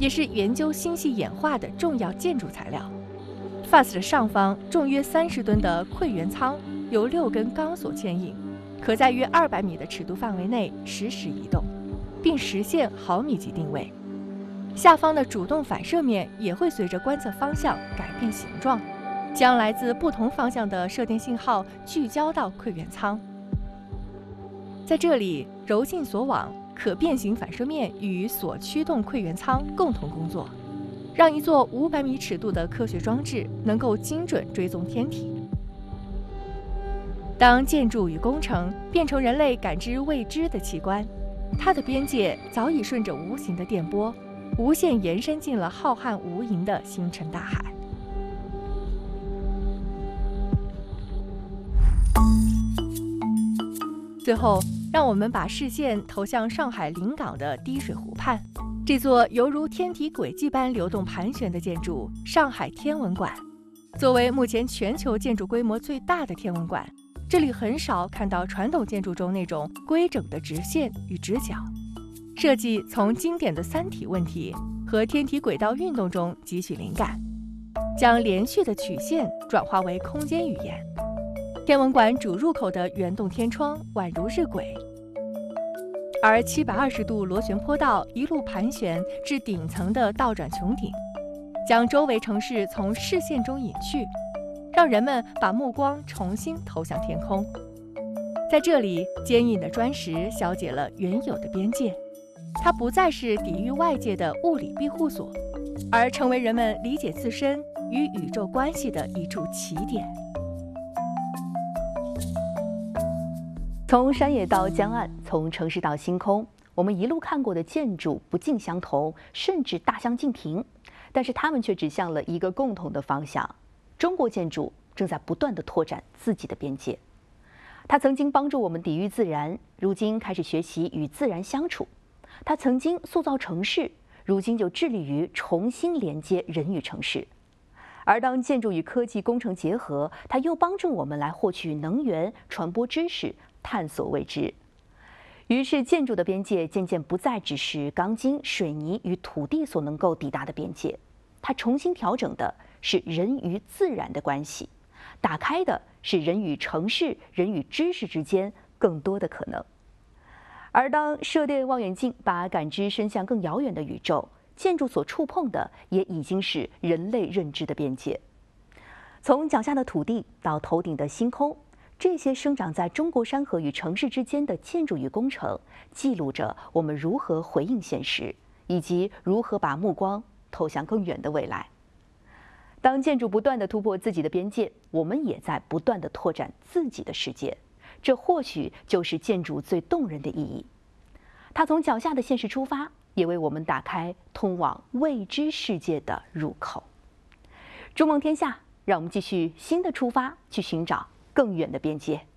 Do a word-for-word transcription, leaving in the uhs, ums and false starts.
也是研究星系演化的重要建筑材料。F A S 的上方重约三十吨的馈源舱由六根钢索牵引，可在约二百米的尺度范围内实时移动，并实现毫米级定位。下方的主动反射面也会随着观测方向改变形状，将来自不同方向的射电信号聚焦到馈源舱。在这里，柔镜锁网、可变形反射面与所驱动馈源舱共同工作，让一座五百米尺度的科学装置能够精准追踪天体。当建筑与工程变成人类感知未知的器官，它的边界早已顺着无形的电波，无限延伸进了浩瀚无垠的星辰大海。最后，让我们把视线投向上海临港的滴水湖畔，这座犹如天体轨迹般流动盘旋的建筑——上海天文馆。作为目前全球建筑规模最大的天文馆，这里很少看到传统建筑中那种规整的直线与直角，设计从经典的三体问题和天体轨道运动中汲取灵感，将连续的曲线转化为空间语言。天文馆主入口的圆洞天窗宛如日晷，而七百二十度螺旋坡道一路盘旋至顶层的倒转穹顶，将周围城市从视线中隐去，让人们把目光重新投向天空。在这里，坚硬的砖石消解了原有的边界，它不再是抵御外界的物理庇护所，而成为人们理解自身与宇宙关系的一处起点。 从山野到江岸，从城市到星空，我们一路看过的建筑不尽相同，甚至大相径庭，但是它们却指向了一个共同的方向：中国建筑正在不断地拓展自己的边界。它曾经帮助我们抵御自然，如今开始学习与自然相处；它曾经塑造城市，如今就致力于重新连接人与城市。而当建筑与科技工程结合，它又帮助我们来获取能源、传播知识、探索未知。于是，建筑的边界渐渐不再只是钢筋、水泥与土地所能够抵达的边界，它重新调整的是人与自然的关系，打开的是人与城市、人与知识之间更多的可能。而当射电望远镜把感知伸向更遥远的宇宙，建筑所触碰的也已经是人类认知的边界。从脚下的土地到头顶的星空，这些生长在中国山河与城市之间的建筑与工程，记录着我们如何回应现实，以及如何把目光投向更远的未来。当建筑不断地突破自己的边界，我们也在不断地拓展自己的世界。这或许就是建筑最动人的意义。它从脚下的现实出发，也为我们打开通往未知世界的入口。筑梦天下，让我们继续新的出发，去寻找更远的边界。